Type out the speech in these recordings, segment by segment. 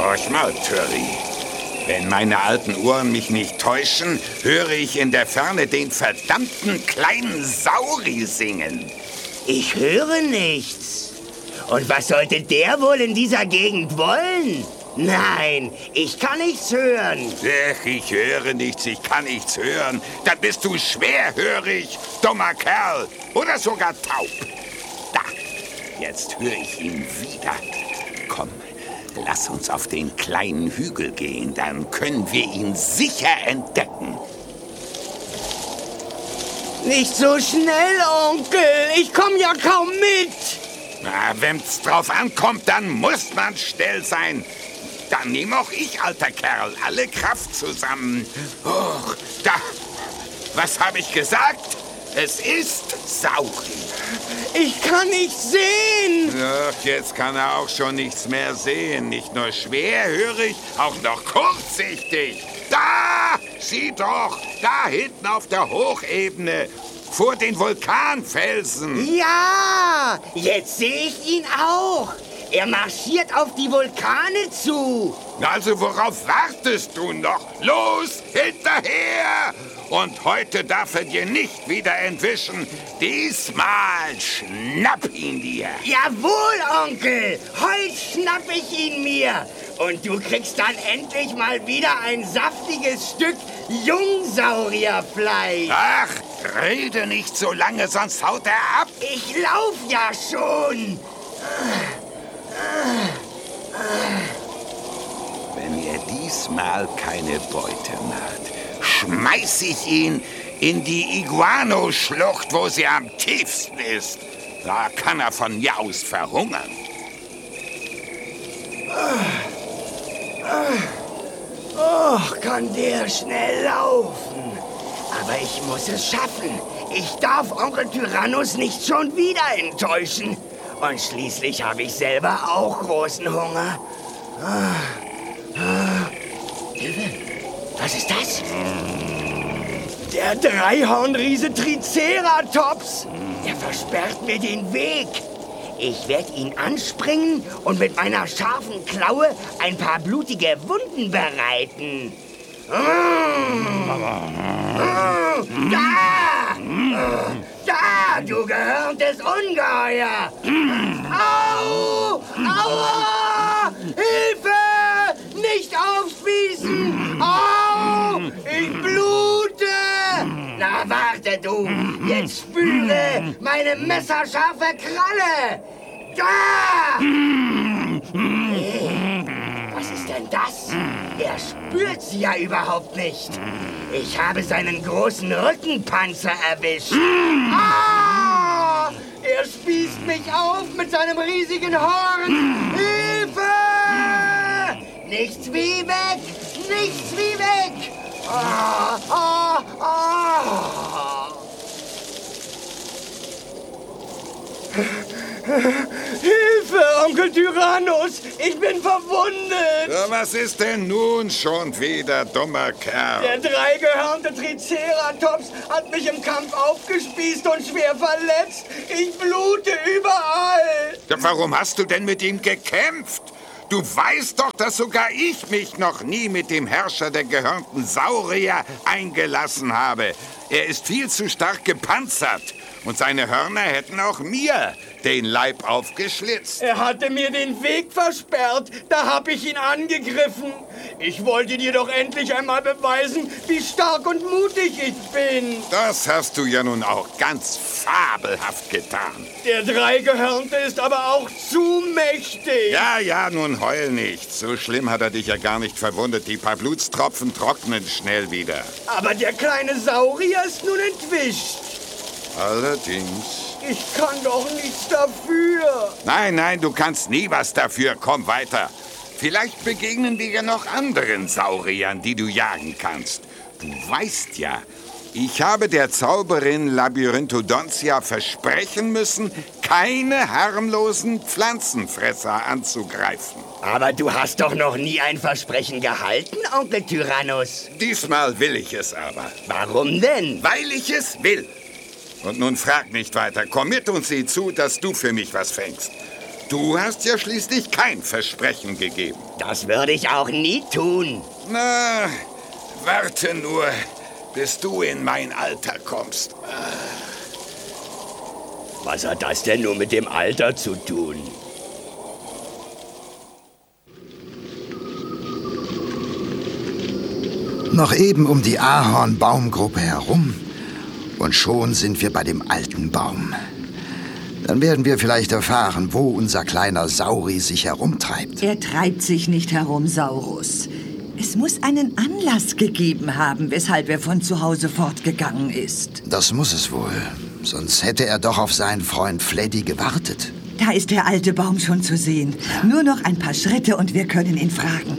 Horch mal, Töri. Wenn meine alten Ohren mich nicht täuschen, höre ich in der Ferne den verdammten kleinen Sauri singen. Ich höre nichts. Und was sollte der wohl in dieser Gegend wollen? Nein, ich kann nichts hören. Ach, ich höre nichts, ich kann nichts hören. Dann bist du schwerhörig, dummer Kerl. Oder sogar taub. Da, jetzt höre ich ihn wieder. Komm, lass uns auf den kleinen Hügel gehen, dann können wir ihn sicher entdecken. Nicht so schnell, Onkel. Ich komme ja kaum mit. Na, wenn's drauf ankommt, dann muss man schnell sein. Dann nehme auch ich, alter Kerl, alle Kraft zusammen. Och, da. Was habe ich gesagt? Es ist Sauri. Ich kann nichts sehen. Ach, jetzt kann er auch schon nichts mehr sehen. Nicht nur schwerhörig, auch noch kurzsichtig. Da! Sieh doch! Da hinten auf der Hochebene. Vor den Vulkanfelsen. Ja, jetzt sehe ich ihn auch. Er marschiert auf die Vulkane zu. Also worauf wartest du noch? Los, hinterher! Und heute darf er dir nicht wieder entwischen. Diesmal schnapp ihn dir. Jawohl, Onkel. Heute schnapp ich ihn mir. Und du kriegst dann endlich mal wieder ein saftiges Stück Jungsaurierfleisch. Ach, rede nicht so lange, sonst haut er ab. Ich lauf ja schon. Wenn er diesmal keine Beute macht, schmeiß ich ihn in die Iguano-Schlucht, wo sie am tiefsten ist. Da kann er von mir aus verhungern. Och, kann der schnell laufen. Aber ich muss es schaffen. Ich darf Onkel Tyrannus nicht schon wieder enttäuschen. Und schließlich habe ich selber auch großen Hunger. Hilfe! Was ist das? Der Dreihornriese Triceratops. Der versperrt mir den Weg. Ich werde ihn anspringen und mit meiner scharfen Klaue ein paar blutige Wunden bereiten. Da! Da, du gehörntes Ungeheuer! Au! Aua! Hilfe! Nicht aufspießen! Au! Ich blute! Na, warte du! Jetzt spüre meine messerscharfe Kralle! Da! Hey, was ist denn das? Er spürt sie ja überhaupt nicht. Ich habe seinen großen Rückenpanzer erwischt. Ah! Er spießt mich auf mit seinem riesigen Horn. Hilfe! Nichts wie weg! Nichts wie weg! Ah, ah, ah. Hilfe, Onkel Tyrannus! Ich bin verwundet! Ja, was ist denn nun schon wieder, dummer Kerl? Der dreigehörnte Triceratops hat mich im Kampf aufgespießt und schwer verletzt. Ich blute überall. Ja, warum hast du denn mit ihm gekämpft? Du weißt doch, dass sogar ich mich noch nie mit dem Herrscher der gehörnten Saurier eingelassen habe. Er ist viel zu stark gepanzert. Und seine Hörner hätten auch mir den Leib aufgeschlitzt. Er hatte mir den Weg versperrt. Da habe ich ihn angegriffen. Ich wollte dir doch endlich einmal beweisen, wie stark und mutig ich bin. Das hast du ja nun auch ganz fabelhaft getan. Der Dreigehörnte ist aber auch zu mächtig. Ja, nun heul nicht. So schlimm hat er dich ja gar nicht verwundet. Die paar Blutstropfen trocknen schnell wieder. Aber der kleine Saurier ist nun entwischt. Allerdings. Ich kann doch nichts dafür. Nein, du kannst nie was dafür. Komm weiter. Vielleicht begegnen dir ja noch anderen Sauriern, die du jagen kannst. Du weißt ja, ich habe der Zauberin Labyrinthodontia versprechen müssen, keine harmlosen Pflanzenfresser anzugreifen. Aber du hast doch noch nie ein Versprechen gehalten, Onkel Tyrannus. Diesmal will ich es aber. Warum denn? Weil ich es will. Und nun frag nicht weiter. Komm mit und sieh zu, dass du für mich was fängst. Du hast ja schließlich kein Versprechen gegeben. Das würde ich auch nie tun. Na, warte nur, bis du in mein Alter kommst. Was hat das denn nur mit dem Alter zu tun? Noch eben um die Ahornbaumgruppe herum und schon sind wir bei dem alten Baum. Dann werden wir vielleicht erfahren, wo unser kleiner Sauri sich herumtreibt. Er treibt sich nicht herum, Saurus. Es muss einen Anlass gegeben haben, weshalb er von zu Hause fortgegangen ist. Das muss es wohl. Sonst hätte er doch auf seinen Freund Fleddy gewartet. Da ist der alte Baum schon zu sehen. Nur noch ein paar Schritte und wir können ihn fragen.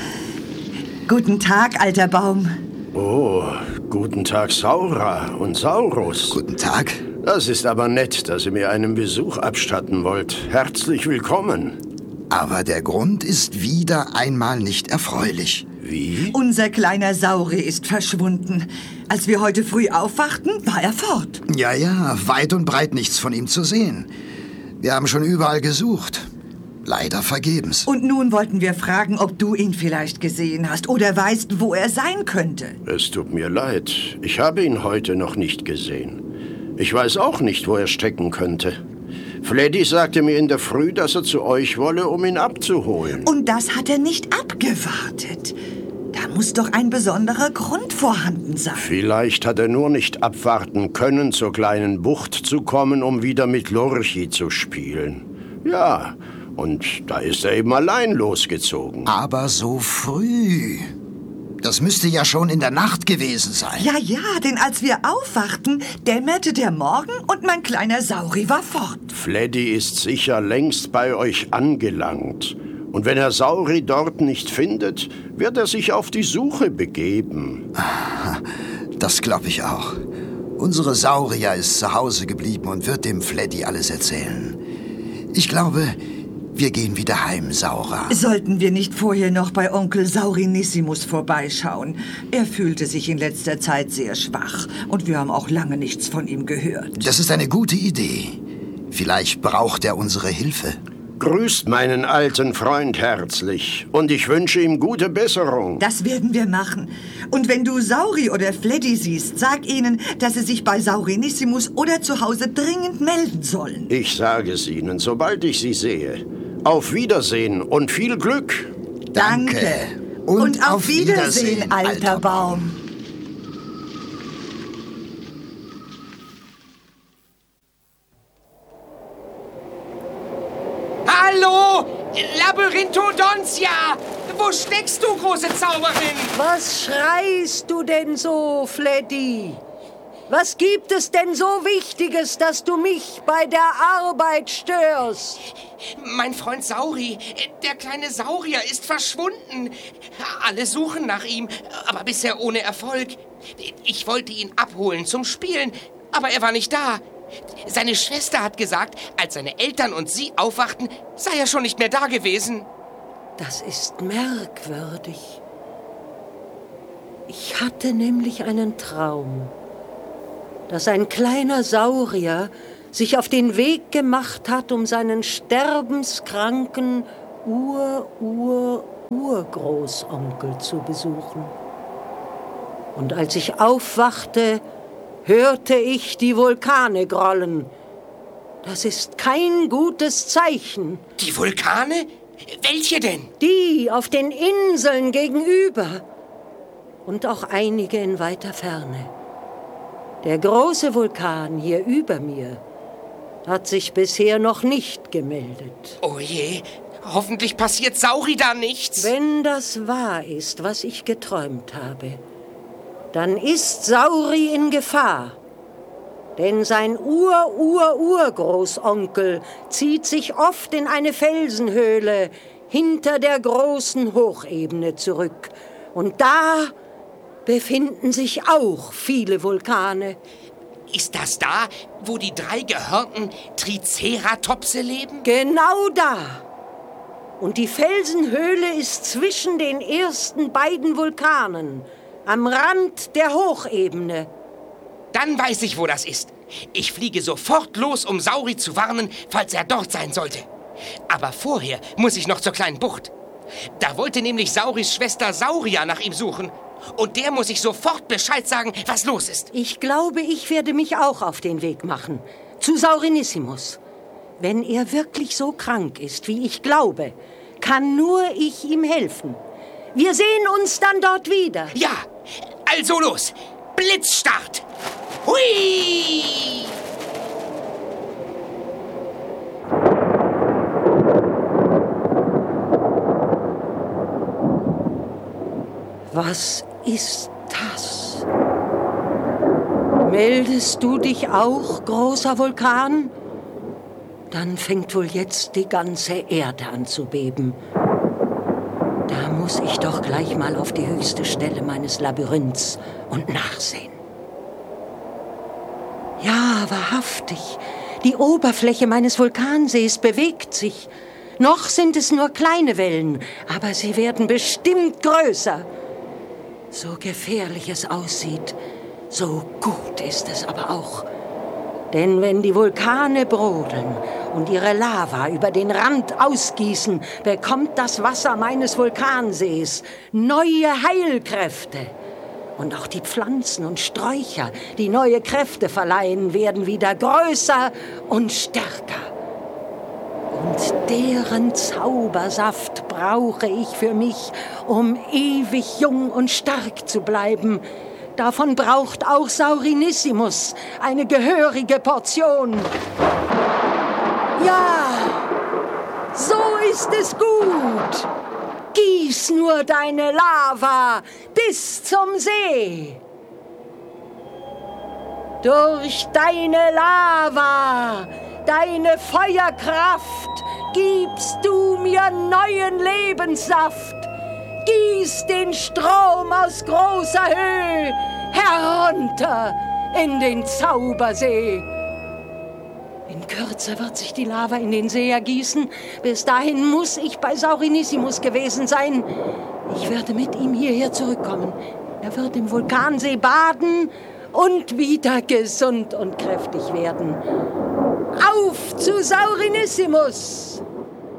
Guten Tag, alter Baum. Oh, guten Tag, Saura und Saurus. Guten Tag. Das ist aber nett, dass ihr mir einen Besuch abstatten wollt. Herzlich willkommen. Aber der Grund ist wieder einmal nicht erfreulich. Wie? Unser kleiner Sauri ist verschwunden. Als wir heute früh aufwachten, war er fort. Ja, weit und breit nichts von ihm zu sehen. Wir haben schon überall gesucht. Leider vergebens. Und nun wollten wir fragen, ob du ihn vielleicht gesehen hast oder weißt, wo er sein könnte. Es tut mir leid. Ich habe ihn heute noch nicht gesehen. Ich weiß auch nicht, wo er stecken könnte. Fleddy sagte mir in der Früh, dass er zu euch wolle, um ihn abzuholen. Und das hat er nicht abgewartet. Da muss doch ein besonderer Grund vorhanden sein. Vielleicht hat er nur nicht abwarten können, zur kleinen Bucht zu kommen, um wieder mit Lorchi zu spielen. Ja, und da ist er eben allein losgezogen. Aber so früh. Das müsste ja schon in der Nacht gewesen sein. Ja, denn als wir aufwachten, dämmerte der Morgen und mein kleiner Sauri war fort. Fleddy ist sicher längst bei euch angelangt. Und wenn er Sauri dort nicht findet, wird er sich auf die Suche begeben. Das glaube ich auch. Unsere Saurier ist zu Hause geblieben und wird dem Fleddy alles erzählen. Ich glaube, wir gehen wieder heim, Saura. Sollten wir nicht vorher noch bei Onkel Saurinissimus vorbeischauen? Er fühlte sich in letzter Zeit sehr schwach und wir haben auch lange nichts von ihm gehört. Das ist eine gute Idee. Vielleicht braucht er unsere Hilfe. Grüßt meinen alten Freund herzlich und ich wünsche ihm gute Besserung. Das werden wir machen. Und wenn du Sauri oder Fleddy siehst, sag ihnen, dass sie sich bei Saurinissimus oder zu Hause dringend melden sollen. Ich sage es ihnen, sobald ich sie sehe. Auf Wiedersehen und viel Glück. Danke. Und auf Wiedersehen, alter Baum. Hallo, Labyrinthodontia! Wo steckst du, große Zauberin? Was schreist du denn so, Fleddy? Was gibt es denn so Wichtiges, dass du mich bei der Arbeit störst? Mein Freund Sauri, der kleine Saurier, ist verschwunden. Alle suchen nach ihm, aber bisher ohne Erfolg. Ich wollte ihn abholen zum Spielen, aber er war nicht da. Seine Schwester hat gesagt, als seine Eltern und sie aufwachten, sei er schon nicht mehr da gewesen. Das ist merkwürdig. Ich hatte nämlich einen Traum, dass ein kleiner Saurier sich auf den Weg gemacht hat, um seinen sterbenskranken Urgroßonkel zu besuchen. Und als ich aufwachte, hörte ich die Vulkane grollen. Das ist kein gutes Zeichen. Die Vulkane? Welche denn? Die auf den Inseln gegenüber. Und auch einige in weiter Ferne. Der große Vulkan hier über mir hat sich bisher noch nicht gemeldet. Oh je, hoffentlich passiert Sauri da nichts. Wenn das wahr ist, was ich geträumt habe, dann ist Sauri in Gefahr. Denn sein Urgroßonkel zieht sich oft in eine Felsenhöhle hinter der großen Hochebene zurück. Und da befinden sich auch viele Vulkane. Ist das da, wo die 3 gehörnten Triceratopse leben? Genau da. Und die Felsenhöhle ist zwischen den ersten beiden Vulkanen, am Rand der Hochebene. Dann weiß ich, wo das ist. Ich fliege sofort los, um Sauri zu warnen, falls er dort sein sollte. Aber vorher muss ich noch zur kleinen Bucht. Da wollte nämlich Sauris Schwester Sauria nach ihm suchen. Und der muss ich sofort Bescheid sagen, was los ist. Ich glaube, ich werde mich auch auf den Weg machen. Zu Saurinissimus. Wenn er wirklich so krank ist, wie ich glaube, kann nur ich ihm helfen. Wir sehen uns dann dort wieder. Ja, also los. Blitzstart. Hui! Was ist das? Meldest du dich auch, großer Vulkan? Dann fängt wohl jetzt die ganze Erde an zu beben. Da muss ich doch gleich mal auf die höchste Stelle meines Labyrinths und nachsehen. Ja, wahrhaftig. Die Oberfläche meines Vulkansees bewegt sich. Noch sind es nur kleine Wellen, aber sie werden bestimmt größer. So gefährlich es aussieht, so gut ist es aber auch. Denn wenn die Vulkane brodeln und ihre Lava über den Rand ausgießen, bekommt das Wasser meines Vulkansees neue Heilkräfte. Und auch die Pflanzen und Sträucher, die neue Kräfte verleihen, werden wieder größer und stärker. Und deren Zaubersaft brauche ich für mich, um ewig jung und stark zu bleiben. Davon braucht auch Saurinissimus eine gehörige Portion. Ja, so ist es gut. Gieß nur deine Lava bis zum See. Durch deine Lava, deine Feuerkraft, gibst du mir neuen Lebenssaft. Gieß den Strom aus großer Höhe herunter in den Zaubersee. In Kürze wird sich die Lava in den See ergießen. Bis dahin muss ich bei Saurinissimus gewesen sein. Ich werde mit ihm hierher zurückkommen. Er wird im Vulkansee baden und wieder gesund und kräftig werden. Auf zu Saurinissimus!